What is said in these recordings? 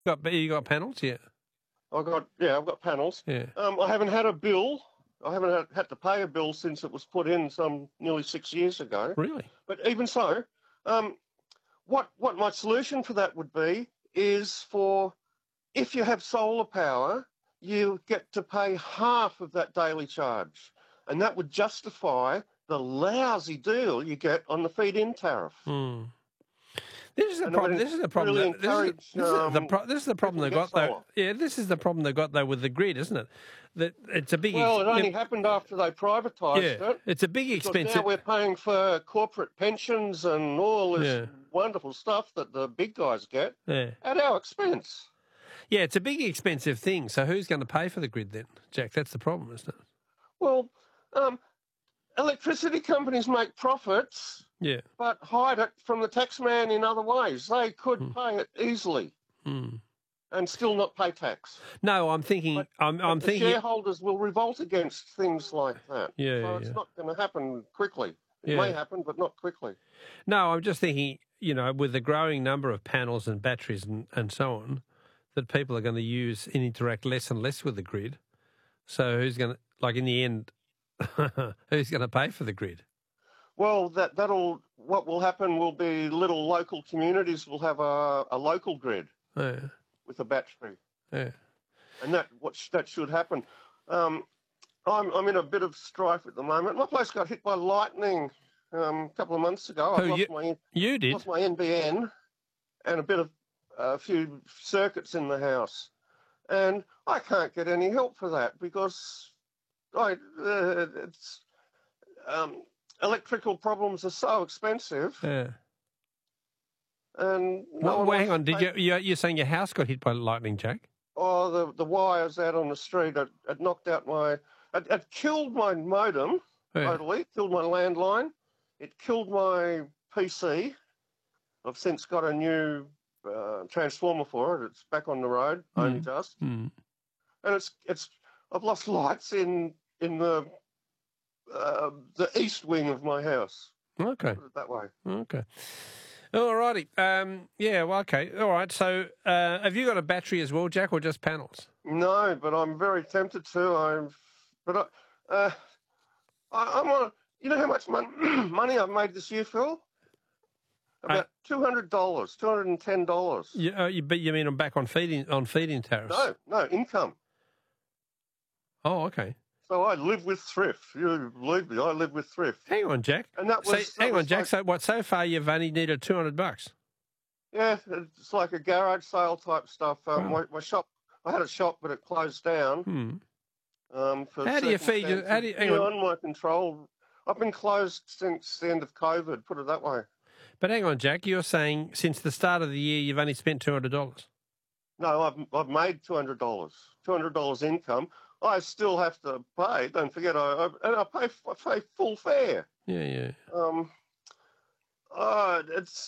You got panels, yeah. I've got panels. Yeah. I haven't had a bill. I haven't had to pay a bill since it was put in some nearly 6 years ago. Really? But even so, what my solution for that would be is if you have solar power, you get to pay half of that daily charge, and that would justify the lousy deal you get on the feed-in tariff. Hmm. This is the problem. This is the problem. Really encourage. This is the problem they got though. Yeah, this is the problem they got though with the grid, isn't it? That it's a big. Well, it only happened after they privatised it. It's a big expensive. Now we're paying for corporate pensions and all this wonderful stuff that the big guys get at our expense. Yeah, it's a big expensive thing. So who's going to pay for the grid then, Jack? That's the problem, isn't it? Well, electricity companies make profits. Yeah. But hide it from the taxman in other ways. They could pay it easily and still not pay tax. No, I'm thinking. I'm thinking shareholders will revolt against things like that. Yeah. So it's not going to happen quickly. It may happen, but not quickly. No, I'm just thinking. With the growing number of panels and batteries and so on, that people are going to use and interact less and less with the grid. So who's going to, like in the end, who's going to pay for the grid? Well, what will happen will be little local communities will have a local grid with a battery. Yeah. And that should happen. I'm in a bit of strife at the moment. My place got hit by lightning a couple of months ago. You did? Lost my NBN and a few circuits in the house. And I can't get any help for that because electrical problems are so expensive. Yeah. And hang on. You're saying your house got hit by lightning, Jack? Oh, the wires out on the street. It knocked out it killed my modem. Totally killed my landline. It killed my PC. I've since got a new transformer for it. It's back on the road, only just. And I've lost lights in the east wing of my house. Okay. Put it that way. Okay. All righty. Okay. All right. So have you got a battery as well, Jack, or just panels? No, but I'm very tempted to. I'm on. You know how much money I've made this year, Phil? About $200, $210. But you mean I'm back on feed-in tariffs? No, income. Oh, okay. So I live with thrift. You believe me, I live with thrift. Hang on, Jack. And hang on, Jack. So far you've only needed $200. Yeah, it's like a garage sale type stuff. My shop, I had a shop, but it closed down. How do you feed your? Hang on. My control. I've been closed since the end of COVID. Put it that way. But hang on, Jack. You're saying since the start of the year you've only spent $200? No, I've made $200. $200 income. I still have to pay. Don't forget, I pay full fare. Yeah. I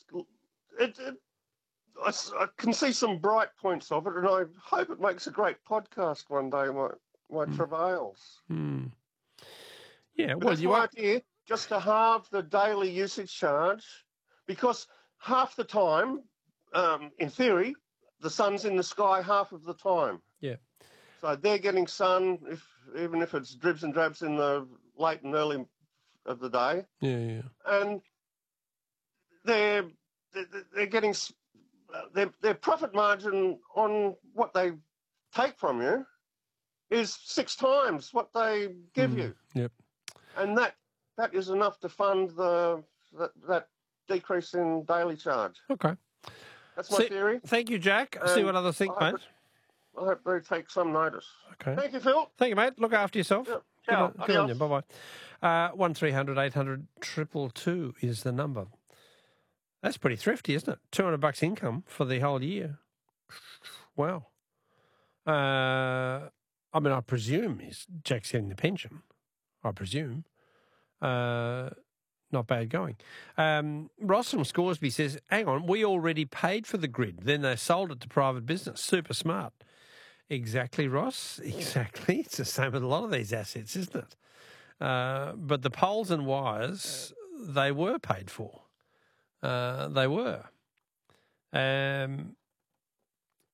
can see some bright points of it, and I hope it makes a great podcast one day. My travails. Yeah, well, that's my idea, just to halve the daily usage charge, because half the time, in theory, the sun's in the sky half of the time. Yeah. So they're getting sun, even if it's dribs and drabs in the late and early of the day. Yeah. And they're getting their profit margin on what they take from you is 6 times what they give you. Yep. And that is enough to fund that decrease in daily charge. Okay. That's my theory. Thank you, Jack. I'll see what others think, mate. I hope they take some notice. Okay. Thank you, Phil. Thank you, mate. Look after yourself. Yeah. Ciao. Good on you. Bye-bye. 1300 800 222 is the number. That's pretty thrifty, isn't it? $200 income for the whole year. Wow. I presume Jack's getting the pension. I presume. Not bad going. Ross from Scoresby says, hang on, we already paid for the grid. Then they sold it to private business. Super smart. Exactly, Ross. Exactly. It's the same with a lot of these assets, isn't it? But the poles and wires, they were paid for. They were.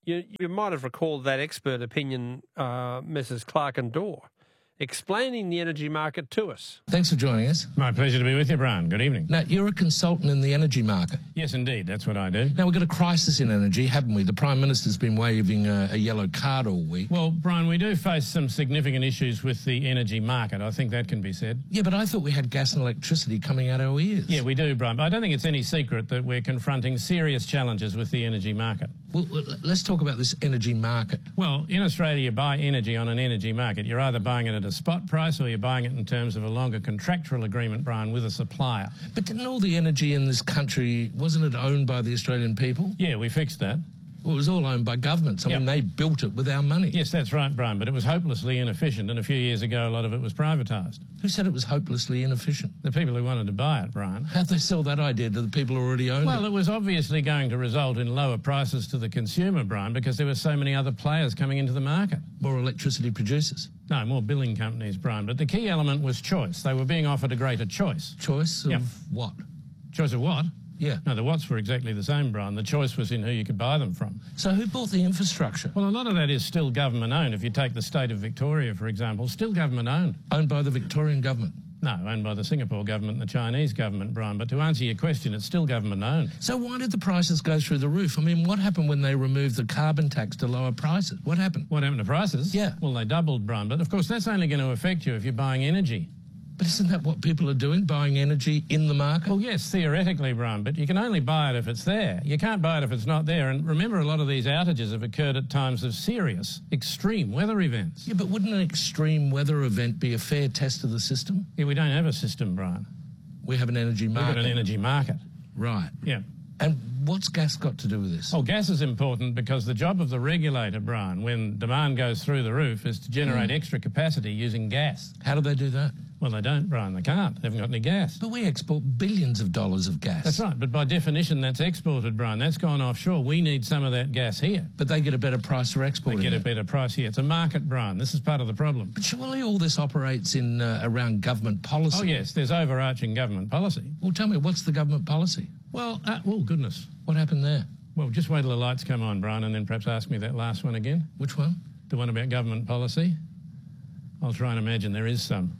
you might have recalled that expert opinion, Mrs. Clark and Dorr, explaining the energy market to us. Thanks for joining us. My pleasure to be with you, Brian. Good evening. Now, you're a consultant in the energy market. Yes, indeed. That's what I do. Now, we've got a crisis in energy, haven't we? The Prime Minister's been waving a yellow card all week. Well, Brian, we do face some significant issues with the energy market. I think that can be said. Yeah, but I thought we had gas and electricity coming out our ears. Yeah, we do, Brian. But I don't think it's any secret that we're confronting serious challenges with the energy market. Well, let's talk about this energy market. Well, in Australia, you buy energy on an energy market. You're either buying it at a spot price or you're buying it in terms of a longer contractual agreement, Brian, with a supplier. But didn't all the energy in this country, wasn't it owned by the Australian people? Yeah, we fixed that. Well, it was all owned by governments. I mean, they built it with our money. Yes, that's right, Brian, but it was hopelessly inefficient, and a few years ago, a lot of it was privatised. Who said it was hopelessly inefficient? The people who wanted to buy it, Brian. How'd they sell that idea to the people who already owned it? Well, it was obviously going to result in lower prices to the consumer, Brian, because there were so many other players coming into the market. More electricity producers? No, more billing companies, Brian. But the key element was choice. They were being offered a greater choice. Choice of what? Choice of what? Yeah. No, the watts were exactly the same, Brian. The choice was in who you could buy them from. So who bought the infrastructure? Well, a lot of that is still government-owned. If you take the state of Victoria, for example, still government-owned. Owned by the Victorian government? No, owned by the Singapore government and the Chinese government, Brian. But to answer your question, it's still government-owned. So why did the prices go through the roof? I mean, what happened when they removed the carbon tax to lower prices? What happened? What happened to prices? Yeah. Well, they doubled, Brian. But, of course, that's only going to affect you if you're buying energy. But isn't that what people are doing, buying energy in the market? Well, yes, theoretically, Brian, but you can only buy it if it's there. You can't buy it if it's not there. And remember, a lot of these outages have occurred at times of serious, extreme weather events. Yeah, but wouldn't an extreme weather event be a fair test of the system? Yeah, we don't have a system, Brian. We have an energy market. We've got an energy market. Right. Yeah. And what's gas got to do with this? Oh, gas is important because the job of the regulator, Brian, when demand goes through the roof, is to generate extra capacity using gas. How do they do that? Well, they don't, Brian. They can't. They haven't got any gas. But we export billions of dollars of gas. That's right. But by definition, that's exported, Brian. That's gone offshore. We need some of that gas here. But they get a better price for exporting They get a better price here. It's a market, Brian. This is part of the problem. But surely all this operates in around government policy. Oh, yes. There's overarching government policy. Well, tell me, what's the government policy? Well, oh, goodness. What happened there? Well, just wait till the lights come on, Brian, and then perhaps ask me that last one again. Which one? The one about government policy. I'll try and imagine there is some.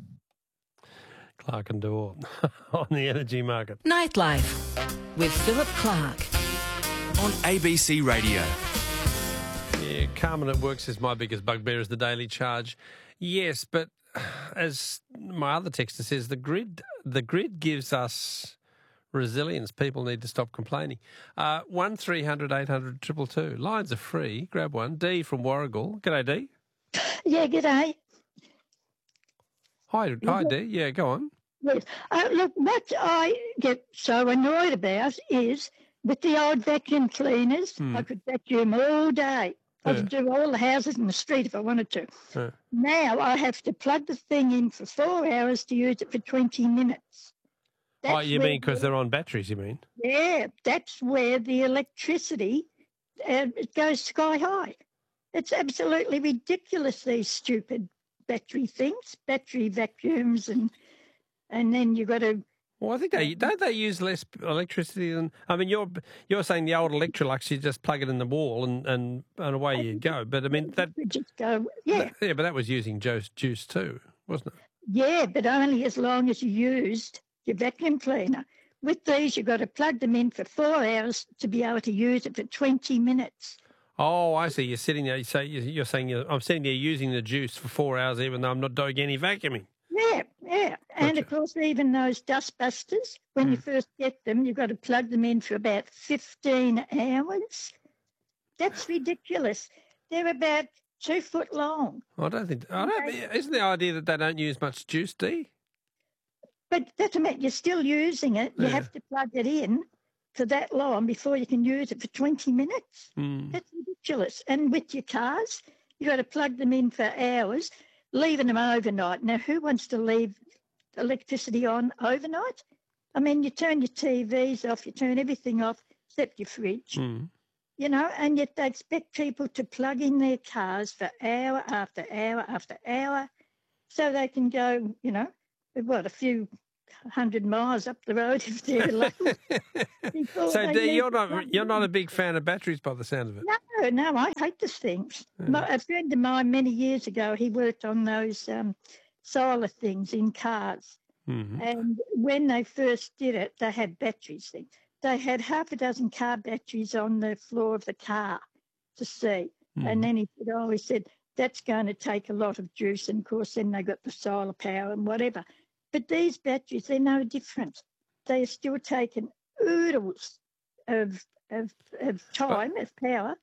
Clark and Dorr on the energy market. Nightlife with Philip Clark on ABC Radio. Yeah, Carmen at Work says my biggest bugbear is the daily charge. Yes, but as my other texter says, the grid gives us resilience. People need to stop complaining. 1300 800 222. Lines are free. Grab one. Dee from Warragul. G'day, Dee. Yeah, g'day. Hi, Dee. Yeah, go on. Yes. Look, what I get so annoyed about is with the old vacuum cleaners, I could vacuum all day. I could do all the houses in the street if I wanted to. Now I have to plug the thing in for 4 hours to use it for 20 minutes. You mean because they're on batteries, you mean? Yeah, that's where the electricity, it goes sky high. It's absolutely ridiculous, these stupid battery things, battery vacuums, and then you've got to... Well, I think don't they use less electricity than... I mean, you're saying the old Electrolux, you just plug it in the wall and away you go. But, I mean, that... Just go, yeah. Yeah, but that was using juice too, wasn't it? Yeah, but only as long as you used your vacuum cleaner. With these, you've got to plug them in for 4 hours to be able to use it for 20 minutes. Oh, I see. You're sitting there. You're saying I'm sitting there using the juice for 4 hours, even though I'm not doing any vacuuming. Yeah. And, of course, even those dustbusters, when you first get them, you've got to plug them in for about 15 hours. That's ridiculous. They're about 2 foot long. Isn't the idea that they don't use much juice, Dee? But that's what you're still using it. You have to plug it in for that long before you can use it for 20 minutes. That's ridiculous. And with your cars, you've got to plug them in for hours, leaving them overnight. Now, who wants to leave electricity on overnight? I mean, you turn your TVs off, you turn everything off except your fridge, you know, and yet they expect people to plug in their cars for hour after hour after hour so they can go, you know, a few 100 miles up the road if they're low. So, Dee, you're not a big fan of batteries by the sound of it. No, I hate the things. A friend of mine many years ago, he worked on those solar things in cars. Mm-hmm. And when they first did it, they had batteries then. They had half a dozen car batteries on the floor of the car to see. Mm-hmm. And then he said, that's going to take a lot of juice. And, of course, then they got the solar power and whatever. But these batteries, they're no different. They are still taking oodles of time, of power,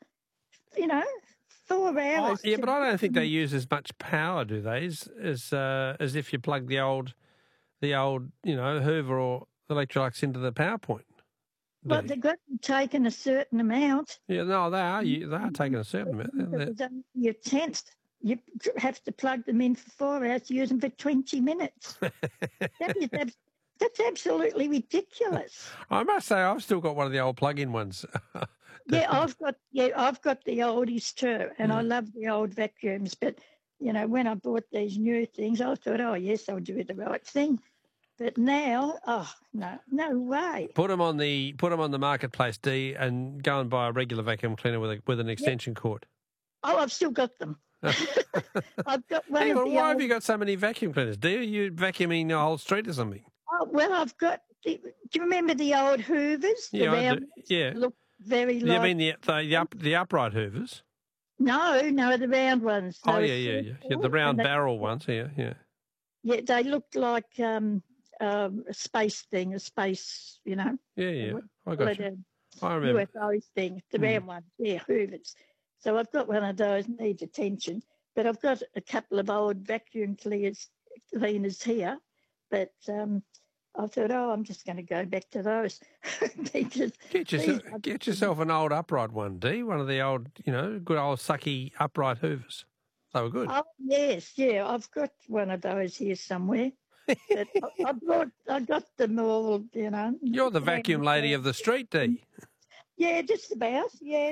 4 hours. But I don't think they use as much power, do they, as if you plug the old Hoover or Electrolux into the power point. Well, they've got to take a certain amount. Yeah, no, they are. They are taking a certain amount. Your tenth. You have to plug them in for 4 hours, use them for 20 minutes. That's absolutely ridiculous. I must say, I've still got one of the old plug-in ones. I've got the oldies too, and I love the old vacuums. But when I bought these new things, I thought, oh yes, I'll do the right thing. But now, no way. Put them on the marketplace, Dee, and go and buy a regular vacuum cleaner with an extension cord. Oh, I've still got them. I've got one. Hang on, why have you got so many vacuum cleaners? Dee, are you vacuuming the whole street or something? Oh, well, I've got. Do you remember the old Hoovers? Yeah, I do. Yeah. Look very like. You mean the upright Hoovers? No, the round ones. Oh, yeah. The round barrel ones, yeah. Yeah, they looked like a space thing, Yeah. I got you. I remember. UFO thing, the round ones, Hoovers. So I've got one of those, needs attention, but I've got a couple of old vacuum cleaners here, but I thought, I'm just going to go back to those. Get yourself an old upright one, Dee, one of the old, good old sucky upright Hoovers. They were good. Oh, yes, yeah, I've got one of those here somewhere. But I got them all, You're the vacuum lady of the street, Dee. Yeah, just about.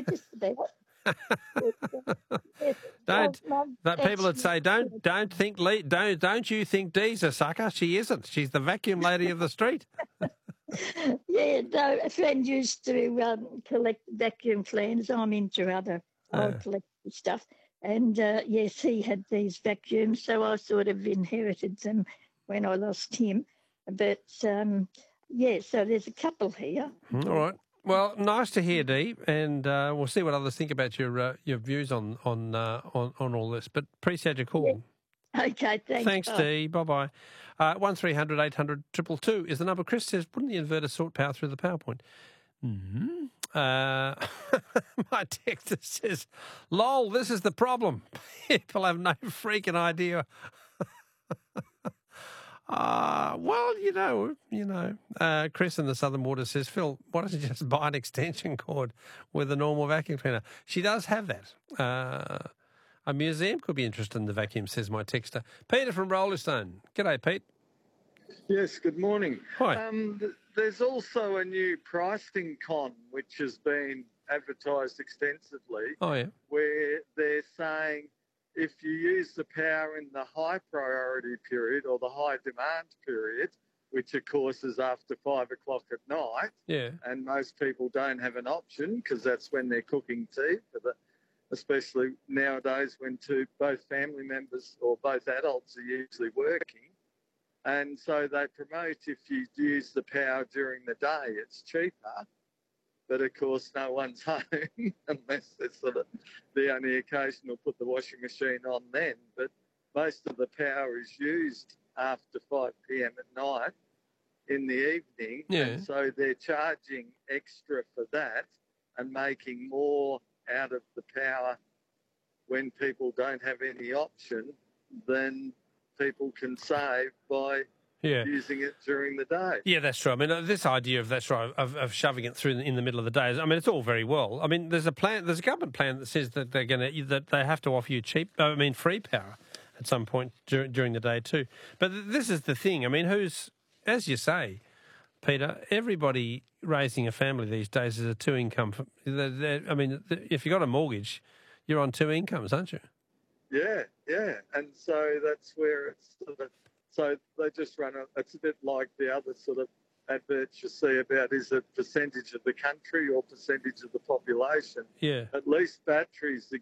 People would say, don't you think Dee's a sucker? She isn't. She's the vacuum lady of the street. Yeah, no, a friend used to collect vacuum cleaners. I'm into other old collectible stuff. And, yes, he had these vacuums, so I sort of inherited them when I lost him. But, so there's a couple here. All right. Well, nice to hear, Dee, and we'll see what others think about your views on all this. But appreciate your call. Yeah. Okay, thanks. Thanks, Dee. Bye-bye. 1300 800 222 is the number. Chris says, wouldn't the inverter sort power through the PowerPoint? Mm-hmm. My texter says, lol, this is the problem. People have no freaking idea. Chris in the Southern Water says, Phil, why don't you just buy an extension cord with a normal vacuum cleaner? She does have that. A museum could be interested in the vacuum, says my texter. Peter from Rollestone. G'day, Pete. Yes, good morning. Hi. There's also a new pricing con which has been advertised extensively. Oh, yeah. Where they're saying if you use the power in the high priority period or the high demand period, which of course is after 5 o'clock at night, and most people don't have an option because that's when they're cooking tea, especially nowadays when both family members or both adults are usually working. And so they promote if you use the power during the day, it's cheaper. But, of course, no one's home unless it's the only occasion they'll put the washing machine on then. But most of the power is used after 5 p.m. at night in the evening. Yeah. And so they're charging extra for that and making more out of the power when people don't have any option than people can save by using it during the day. Yeah, that's true. I mean, this idea of of shoving it through in the middle of the day. I mean, it's all very well. I mean, there's a government plan that says that they have to offer you free power at some point during the day too. But this is the thing. I mean, as you say, Peter, everybody raising a family these days is a two-income. I mean, if you've got a mortgage, you're on two incomes, aren't you? Yeah. And so that's where it's sort of So they just run it's a bit like the other sort of adverts you see about is it percentage of the country or percentage of the population. Yeah. At least batteries are